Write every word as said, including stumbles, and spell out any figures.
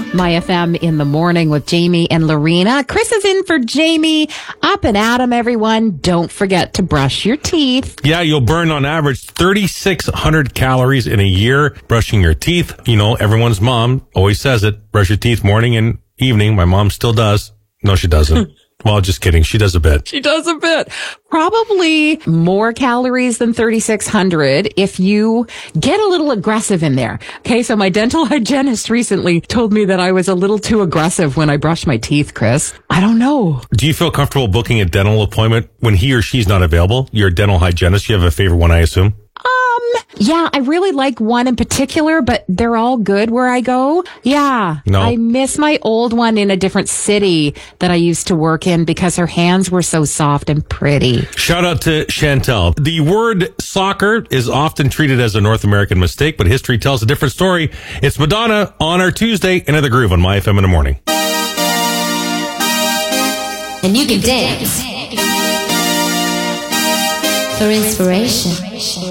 My F M in the morning with Jamie and Lorena. Chris is in for Jamie. Up and at 'em, everyone. Don't forget to brush your teeth. Yeah, you'll burn on average thirty-six hundred calories in a year brushing your teeth. You know, everyone's mom always says it. Brush your teeth morning and evening. My mom still does. No, she doesn't. Well, just kidding. She does a bit. She does a bit. Probably more calories than thirty-six hundred if you get a little aggressive in there. Okay, so my dental hygienist recently told me that I was a little too aggressive when I brushed my teeth, Chris. I don't know. Do you feel comfortable booking a dental appointment when he or she's not available? You're a dental hygienist. You have a favorite one, I assume? Um, yeah, I really like one in particular, but they're all good where I go. Yeah. No. I miss my old one in a different city that I used to work in because her hands were so soft and pretty. Shout out to Chantel. The word soccer is often treated as a North American mistake, but history tells a different story. It's Madonna on our Tuesday, Into the Groove on My F M in the morning. And you can dance for inspiration.